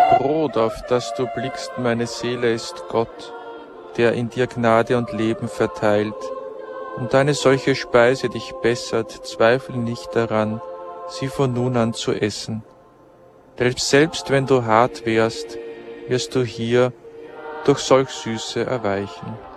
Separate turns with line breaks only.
Brot, auf das du blickst, meine Seele, ist Gott, der in dir Gnade und Leben verteilt. Und eine solche Speise dich bessert, zweifel nicht daran, sie von nun an zu essen. Denn selbst wenn du hart wärst, wirst du hier durch solch Süße erweichen.